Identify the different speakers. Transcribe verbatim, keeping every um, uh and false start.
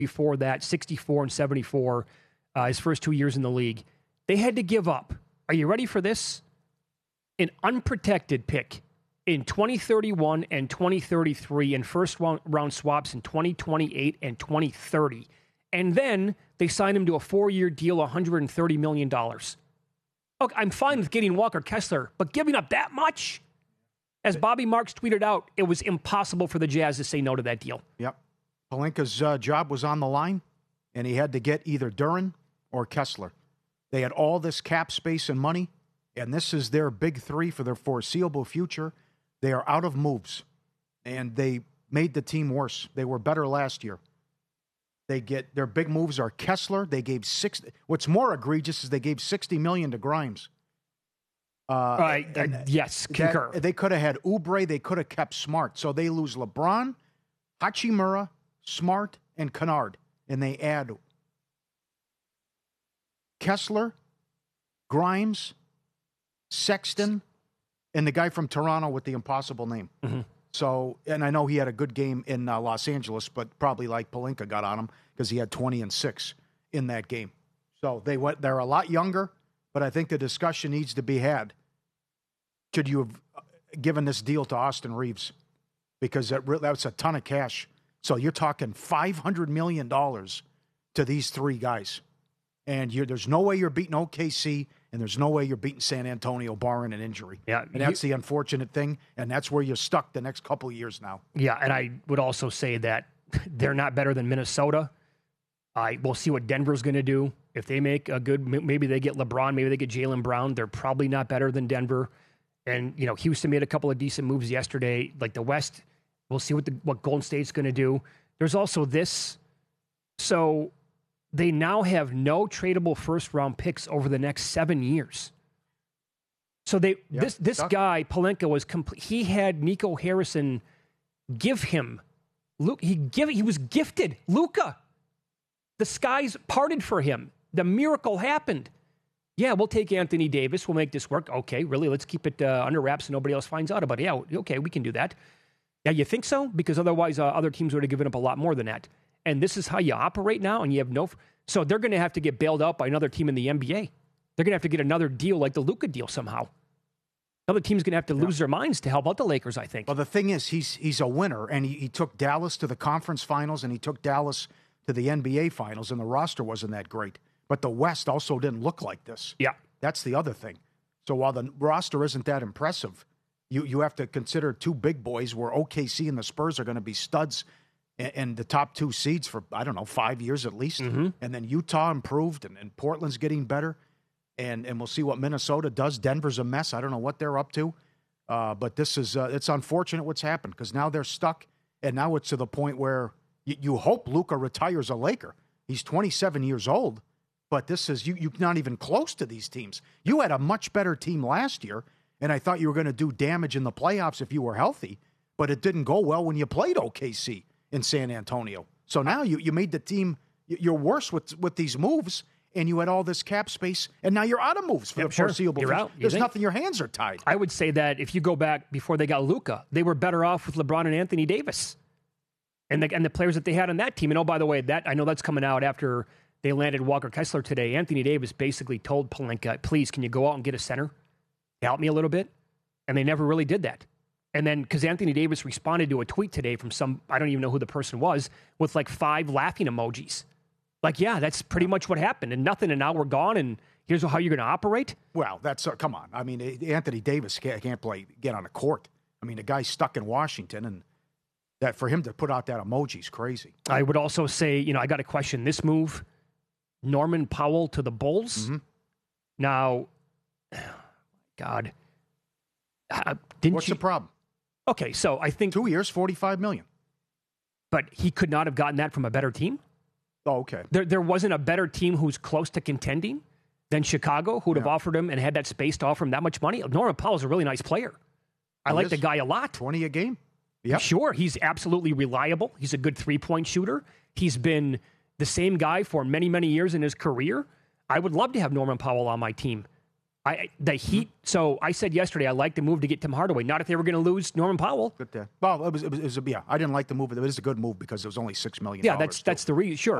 Speaker 1: before that, sixty-four and seventy-four, uh, his first two years in the league. They had to give up. Are you ready for this? An unprotected pick in twenty thirty-one and twenty thirty-three and first round swaps in twenty twenty-eight and twenty thirty. And then they signed him to a four-year deal, one hundred thirty million dollars. Look, I'm fine with getting Walker Kessler, but giving up that much? As Bobby Marks tweeted out, it was impossible for the Jazz to say no to that deal.
Speaker 2: Yep. Pelinka's uh, job was on the line, and he had to get either Duren or Kessler. They had all this cap space and money, and this is their big three for their foreseeable future. They are out of moves, and they made the team worse. They were better last year. They get their big moves are Kessler. They gave six. What's more egregious is they gave sixty million dollars to Grimes. Uh,
Speaker 1: right. Uh, yes, concur.
Speaker 2: That, they could have had Oubre. They could have kept Smart. So they lose LeBron, Hachimura, Smart, and Kennard, and they add Kessler, Grimes, Sexton, and the guy from Toronto with the impossible name.
Speaker 1: Mm-hmm.
Speaker 2: So, and I know he had a good game in uh, Los Angeles, but probably like Pelinka got on him because he had twenty and six in that game. So they went. They're a lot younger, but I think the discussion needs to be had. Should you have given this deal to Austin Reeves? Because that re- that's a ton of cash. So you're talking five hundred million dollars to these three guys. And you're, there's no way you're beating O K C, and there's no way you're beating San Antonio, barring an injury.
Speaker 1: Yeah,
Speaker 2: and that's the unfortunate thing, and that's where you're stuck the next couple of years now.
Speaker 1: Yeah, and I would also say that they're not better than Minnesota. I we'll see what Denver's going to do. If they make a good, maybe they get LeBron, maybe they get Jaylen Brown. They're probably not better than Denver. And, you know, Houston made a couple of decent moves yesterday. Like the West, we'll see what the what Golden State's going to do. There's also this. So they now have no tradable first-round picks over the next seven years. So they yep, this this tough. guy, Pelinka, was complete. He had Nico Harrison give him. Luke, he give he was gifted. Luka. The skies parted for him. The miracle happened. Yeah, we'll take Anthony Davis. We'll make this work. Okay, really? Let's keep it uh, under wraps so nobody else finds out about it. Yeah, okay, we can do that. Yeah, you think so? Because otherwise uh, other teams would have given up a lot more than that. And this is how you operate now, and you have no... F- so they're going to have to get bailed out by another team in the N B A. They're going to have to get another deal like the Luka deal somehow. Another team's going to have to yeah. lose their minds to help out the Lakers, I think.
Speaker 2: Well, the thing is, he's he's a winner, and he, he took Dallas to the conference finals, and he took Dallas to the N B A finals, and the roster wasn't that great. But the West also didn't look like this.
Speaker 1: Yeah.
Speaker 2: That's the other thing. So while the roster isn't that impressive, you, you have to consider two big boys where O K C and the Spurs are going to be studs and, and the top two seeds for, I don't know, five years at least.
Speaker 1: Mm-hmm.
Speaker 2: And then Utah improved, and, and Portland's getting better. And and we'll see what Minnesota does. Denver's a mess. I don't know what they're up to. Uh, but this is, uh, it's unfortunate what's happened because now they're stuck. And now it's to the point where you, you hope Luka retires a Laker. He's twenty-seven years old. But this is, you, you're not even close to these teams. You had a much better team last year, and I thought you were going to do damage in the playoffs if you were healthy, but it didn't go well when you played O K C in San Antonio. So now you, you made the team, you're worse with, with these moves, and you had all this cap space, and now you're out of moves for
Speaker 1: yep,
Speaker 2: the
Speaker 1: sure.
Speaker 2: foreseeable
Speaker 1: future.
Speaker 2: Out. There's think? nothing, your hands are tied.
Speaker 1: I would say that if you go back before they got Luka, they were better off with LeBron and Anthony Davis and the, and the players that they had on that team. And oh, by the way, that I know that's coming out after they landed Walker Kessler today. Anthony Davis basically told Pelinka, please, can you go out and get a center? Help me a little bit. And they never really did that. And then, because Anthony Davis responded to a tweet today from some, I don't even know who the person was, with like five laughing emojis. Like, yeah, that's pretty much what happened. And nothing, and now we're gone, and here's how you're going to operate?
Speaker 2: Well, that's, uh, come on. I mean, Anthony Davis can't, can't play, get on a court. I mean, the guy's stuck in Washington, and that for him to put out that emoji is crazy.
Speaker 1: I would also say, you know, I got to question this move. Norman Powell to the Bulls.
Speaker 2: Mm-hmm.
Speaker 1: Now, God, uh, didn't
Speaker 2: What's
Speaker 1: you,
Speaker 2: the problem?
Speaker 1: Okay, so I think
Speaker 2: two years, forty-five million.
Speaker 1: But he could not have gotten that from a better team.
Speaker 2: Oh, okay.
Speaker 1: There, there wasn't a better team who's close to contending than Chicago, who'd yeah. have offered him and had that space to offer him that much money. Norman Powell's a really nice player. I he like is. the guy a lot.
Speaker 2: Twenty a game. Yeah,
Speaker 1: sure. He's absolutely reliable. He's a good three-point shooter. He's been the same guy for many, many years in his career. I would love to have Norman Powell on my team. I the Heat. So I said yesterday I like the move to get Tim Hardaway. Not if they were going to lose Norman Powell.
Speaker 2: Good there. Well, it was, it was, it was, yeah. I didn't like the move. It was a good move because it was only six million.
Speaker 1: Yeah, that's
Speaker 2: too.
Speaker 1: that's the reason. Sure.